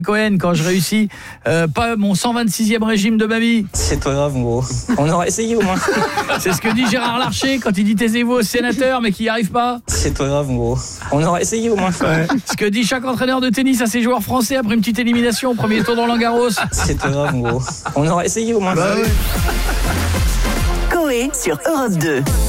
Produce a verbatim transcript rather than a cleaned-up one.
Cohen quand je réussis euh, pas mon cent vingt-sixième régime de ma vie. C'est pas grave, gros. On aura essayé au moins. C'est ce que dit Gérard Larcher quand il dit taisez-vous au sénateur mais qu'il n'y arrive pas. C'est pas grave, gros. On aura essayé au moins. Ouais. Ce que dit chaque entraîneur de tennis à ses joueurs français après une petite élimination au premier tour de Roland-Garros. C'est pas grave, gros. On aura essayé au moins. Bah oui. Coé sur Europe deux.